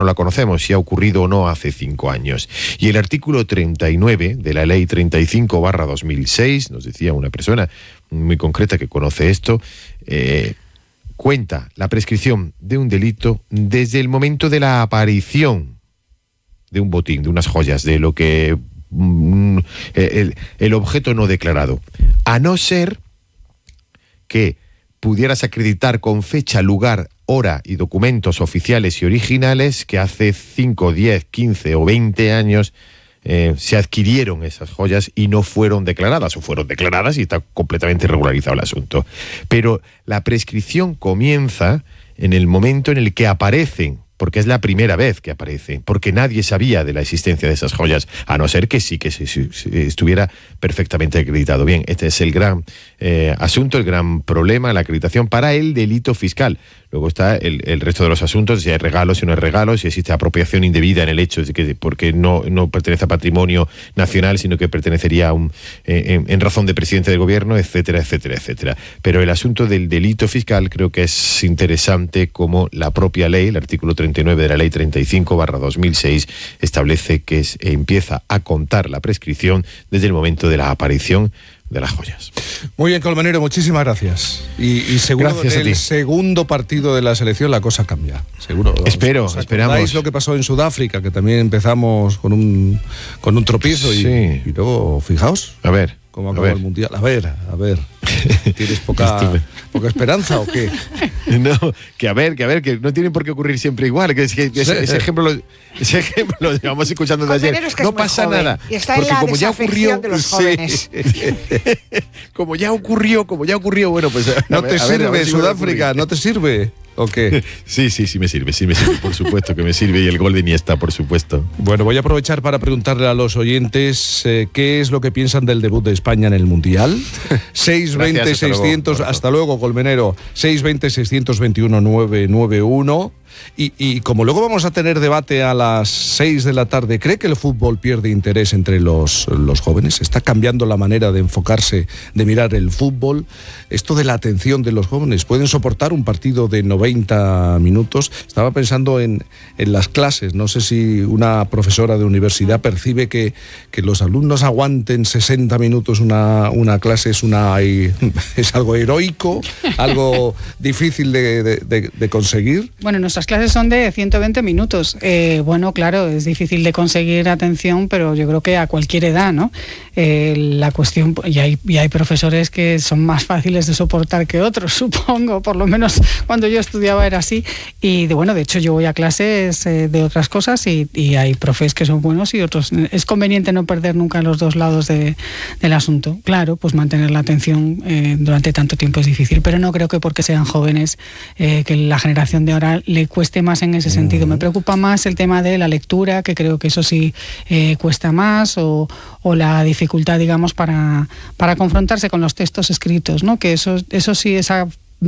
no la conocemos, si ha ocurrido o no hace 5 años. Y el artículo 39 de la Ley 35/2006, nos decía una persona muy concreta que conoce esto, cuenta la prescripción de un delito desde el momento de la aparición de un botín, de unas joyas, de lo que el objeto no declarado, a no ser que pudieras acreditar con fecha, lugar, hora y documentos oficiales y originales que hace 5, 10, 15 o 20 años se adquirieron esas joyas y no fueron declaradas, o fueron declaradas y está completamente regularizado el asunto. Pero la prescripción comienza en el momento en el que aparecen, porque es la primera vez que aparece, porque nadie sabía de la existencia de esas joyas, a no ser que sí que estuviera perfectamente acreditado. Bien, este es el gran asunto, el gran problema, la acreditación para el delito fiscal. Luego está el resto de los asuntos, si hay regalos, si no hay regalos, si existe apropiación indebida en el hecho de que porque no pertenece a patrimonio nacional, sino que pertenecería en razón de presidente del gobierno, etcétera, etcétera, etcétera. Pero el asunto del delito fiscal creo que es interesante como la propia ley, el artículo 39 de la Ley 35/2006, establece que empieza a contar la prescripción desde el momento de la aparición de las joyas. Muy bien, Colmenero, muchísimas gracias. Y seguro gracias que en el segundo partido de la selección la cosa cambia. Seguro. Esperamos. Lo que pasó en Sudáfrica, que también empezamos con un tropiezo y luego, fijaos. A ver. ¿Cómo acabó el Mundial? A ver. ¿Tienes poca esperanza o qué? No, que no tienen por qué ocurrir siempre igual. Ese ejemplo lo llevamos escuchando desde ayer. Es que no pasa nada. Y está porque en la como ya ocurrió, de los jóvenes. como ya ocurrió, bueno, pues no te sirve Sudáfrica, no te sirve. ¿O qué? Sí, me sirve, por supuesto que me sirve, y el gol de Iniesta, por supuesto. Bueno, voy a aprovechar para preguntarle a los oyentes qué es lo que piensan del debut de España en el Mundial. 620-600, hasta luego, Colmenero. 620-621-991. Y como luego vamos a tener debate a las 6 de la tarde, ¿cree que el fútbol pierde interés entre los jóvenes? ¿Está cambiando la manera de enfocarse, de mirar el fútbol? Esto de la atención de los jóvenes, ¿pueden soportar un partido de 90 minutos? Estaba pensando en las clases. No sé si una profesora de universidad percibe que los alumnos aguanten 60 minutos una clase es algo heroico, algo difícil de conseguir. Bueno, nuestras clases son de 120 minutos. Bueno, claro, es difícil de conseguir atención, pero yo creo que a cualquier edad, ¿no? La cuestión, y hay profesores que son más fáciles de soportar que otros, supongo, por lo menos cuando yo estudiaba era así. Y de hecho yo voy a clases de otras cosas y hay profes que son buenos y otros. Es conveniente no perder nunca los dos lados del asunto. Claro, pues mantener la atención durante tanto tiempo es difícil, pero no creo que porque sean jóvenes que la generación de ahora le cueste más en ese sentido. Me preocupa más el tema de la lectura, que creo que eso sí cuesta más, o la dificultad, digamos, para confrontarse con los textos escritos, ¿no? Que eso sí, esa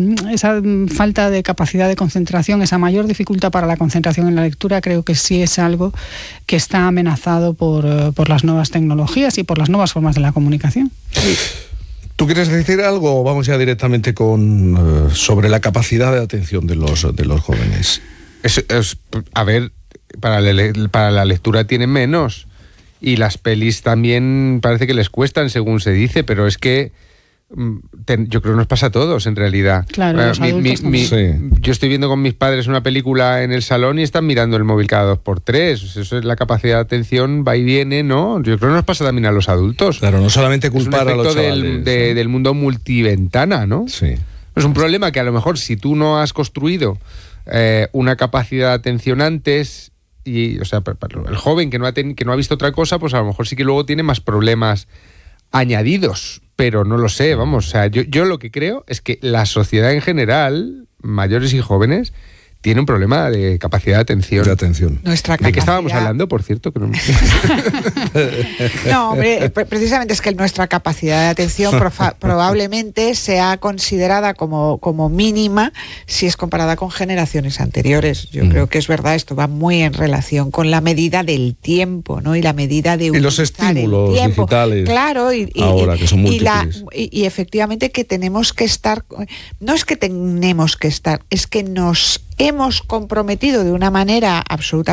falta de capacidad de concentración, esa mayor dificultad para la concentración en la lectura, creo que sí es algo que está amenazado por las nuevas tecnologías y por las nuevas formas de la comunicación. Sí. ¿Tú quieres decir algo o vamos ya directamente sobre la capacidad de atención de los jóvenes? A ver, para la lectura tienen menos, y las pelis también parece que les cuestan, según se dice, pero es que yo creo que nos pasa a todos, en realidad. Claro, los adultos yo estoy viendo con mis padres una película en el salón y están mirando el móvil cada 2x3. Eso es la capacidad de atención, va y viene, ¿no? Yo creo que nos pasa también a los adultos. Claro, no solamente culpar a los chavales. Del mundo multiventana, ¿no? Sí. Es un problema que a lo mejor si tú no has construido una capacidad de atención antes, o sea, el joven que no ha visto otra cosa, pues a lo mejor sí que luego tiene más problemas añadidos, pero no lo sé, vamos, o sea, yo lo que creo es que la sociedad en general, mayores y jóvenes, tiene un problema de capacidad de atención. Nuestra capacidad... ¿De qué estábamos hablando, por cierto? Que no... No, hombre, precisamente es que nuestra capacidad de atención probablemente sea considerada como mínima si es comparada con generaciones anteriores. Yo creo que es verdad, esto va muy en relación con la medida del tiempo, ¿no? Y la medida de los estímulos el tiempo. Digitales. Claro, ahora que son múltiples. Y efectivamente que tenemos que estar... No es que tenemos que estar, es que nos hemos comprometido de una manera absolutamente